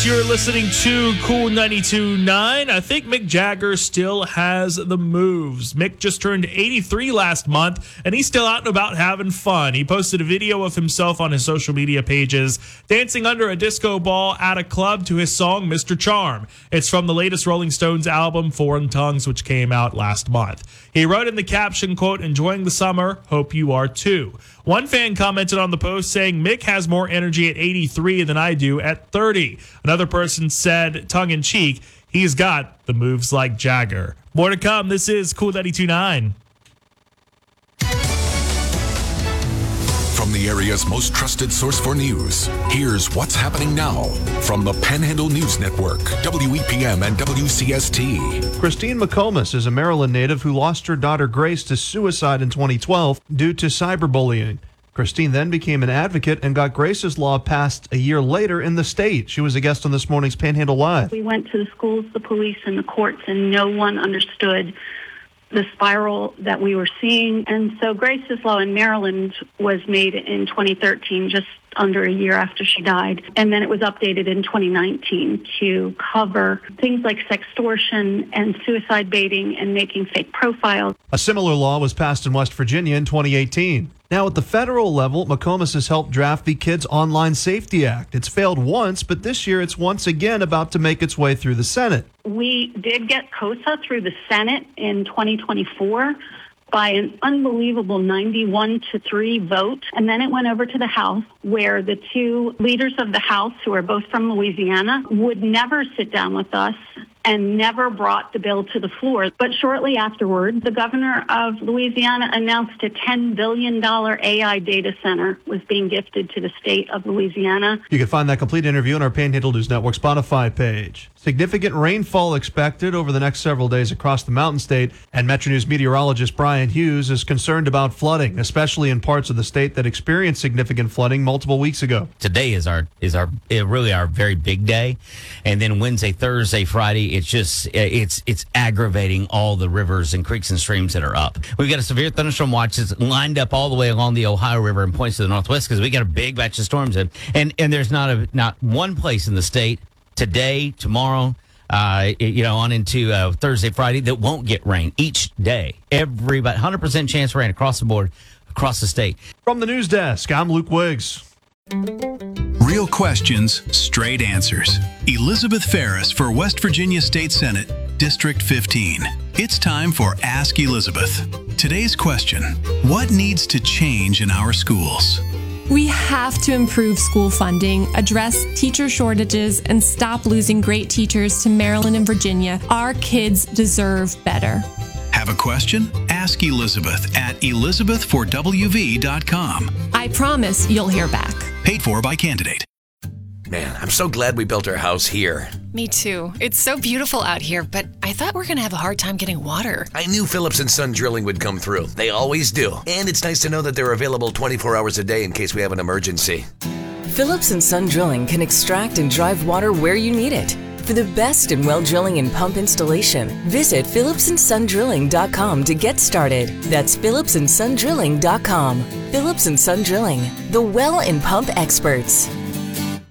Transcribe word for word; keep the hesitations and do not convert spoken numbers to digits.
You're listening to Cool ninety-two point nine. I think Mick Jagger still has the moves. Mick just turned eighty-three last month, and he's still out and about having fun. He posted a video of himself on his social media pages dancing under a disco ball at a club to his song Mister Charm. It's from the latest Rolling Stones album, Foreign Tongues, which came out last month. He wrote in the caption, quote, "Enjoying the summer, hope you are too." One fan commented on the post saying, "Mick has more energy at eighty-three than I do at thirty. Another person said, tongue-in-cheek, "He's got the moves like Jagger." More to come. This is Cool ninety-two point nine. From the area's most trusted source for news, here's what's happening now from the Panhandle News Network, W E P M and W C S T. Christine McComas is a Maryland native who lost her daughter Grace to suicide in twenty twelve due to cyberbullying. Christine then became an advocate and got Grace's law passed a year later in the state. She was a guest on this morning's Panhandle Live. We went to the schools, the police, and the courts, and no one understood the spiral that we were seeing. And so Grace's Law in Maryland was made in twenty thirteen, just under a year after she died. And then it was updated in twenty nineteen to cover things like sextortion and suicide baiting and making fake profiles. A similar law was passed in West Virginia in twenty eighteen. Now, at the federal level, McComas has helped draft the Kids Online Safety Act. It's failed once, but this year it's once again about to make its way through the Senate. We did get COSA through the Senate in twenty twenty-four by an unbelievable ninety-one to three vote. And then it went over to the House, where the two leaders of the House, who are both from Louisiana, would never sit down with us and never brought the bill to the floor. But shortly afterward, the governor of Louisiana announced a ten billion dollars A I data center was being gifted to the state of Louisiana. You can find that complete interview on our Panhandle News Network Spotify page. Significant rainfall expected over the next several days across the Mountain State, and Metro News meteorologist Brian Hughes is concerned about flooding, especially in parts of the state that experienced significant flooding multiple weeks ago. Today is our is our really our very big day, and then Wednesday, Thursday, Friday, it's just it's it's aggravating all the rivers and creeks and streams that are up. We've got a severe thunderstorm watch that's lined up all the way along the Ohio River and points to the northwest because we got a big batch of storms in, and and there's not a not one place in the state today, tomorrow, uh, you know, on into uh, Thursday, Friday that won't get rain each day. Every about one hundred percent chance of rain across the board, across the state. From the news desk, I'm Luke Wiggs. Real questions, straight answers. Elizabeth Ferris for West Virginia State Senate, District fifteen. It's time for Ask Elizabeth. Today's question: what needs to change in our schools? We have to improve school funding, address teacher shortages, and stop losing great teachers to Maryland and Virginia. Our kids deserve better. Have a question? Ask Elizabeth at elizabeth for w v dot com. I promise you'll hear back. Paid for by Candidate. Man, I'm so glad we built our house here. Me too. It's so beautiful out here, but I thought we were going to have a hard time getting water. I knew Phillips and Son Drilling would come through. They always do. And it's nice to know that they're available twenty-four hours a day in case we have an emergency. Phillips and Son Drilling can extract and drive water where you need it. For the best in well drilling and pump installation, visit phillips and son drilling dot com to get started. That's phillips and son drilling dot com. Phillips and Son Drilling, the well and pump experts.